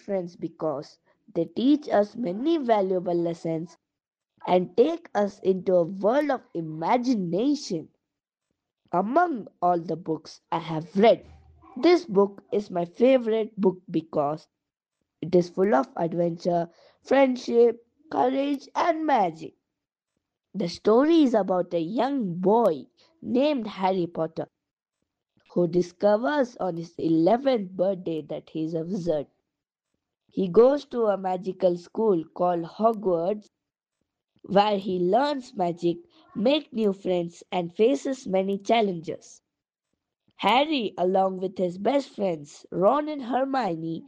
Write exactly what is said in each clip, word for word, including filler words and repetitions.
friends because they teach us many valuable lessons and take us into a world of imagination. Among all the books I have read, this book is my favorite book because it is full of adventure, friendship, courage, and magic. The story is about a young boy named Harry Potter who discovers on his eleventh birthday that he is a wizard. He goes to a magical school called Hogwarts where he learns magic, makes new friends, and faces many challenges. Harry, along with his best friends Ron and Hermione,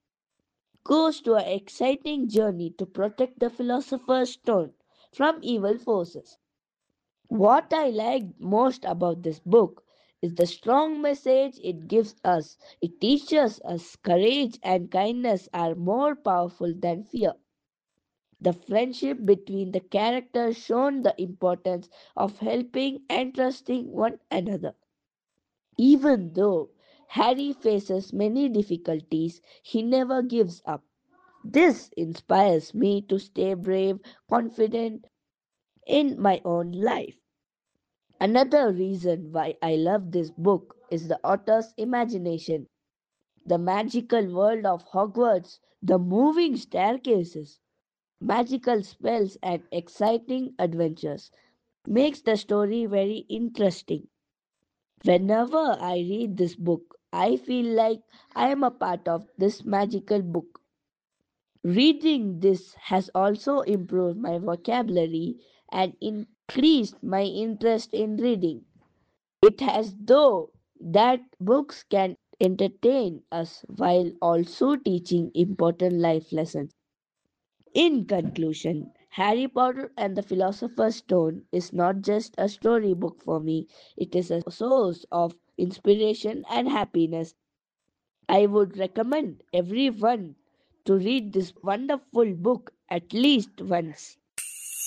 goes to an exciting journey to protect the Philosopher's Stone from evil forces. What I like most about this book is the strong message it gives us. It teaches us courage and kindness are more powerful than fear. The friendship between the characters shown the importance of helping and trusting one another. Even though Harry faces many difficulties, he never gives up. This inspires me to stay brave, confident in my own life. Another reason why I love this book is the author's imagination. The magical world of Hogwarts, the moving staircases, magical spells, and exciting adventures makes the story very interesting. Whenever I read this book, I feel like I am a part of this magical book. Reading this has also improved my vocabulary and increased my interest in reading. It has though that books can entertain us while also teaching important life lessons. In conclusion, Harry Potter and the Philosopher's Stone is not just a storybook for me, it is a source of inspiration and happiness. I would recommend everyone to read this wonderful book at least once.